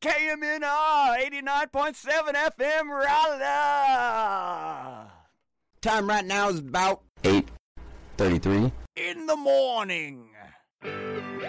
KMNR 89.7 FM Raleigh. Time right now is about 8:33 in the morning.